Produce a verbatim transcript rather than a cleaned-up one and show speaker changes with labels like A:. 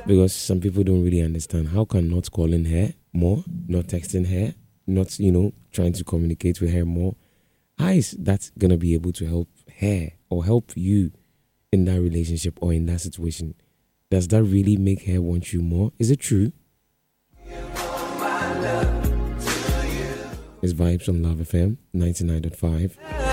A: Because some people don't really understand how can not calling her more, not texting her, not, you know, trying to communicate with her more, how is that going to be able to help her or help you in that relationship or in that situation? Does that really make her want you more? Is it true? It's Vibes on Love F M ninety-nine point five.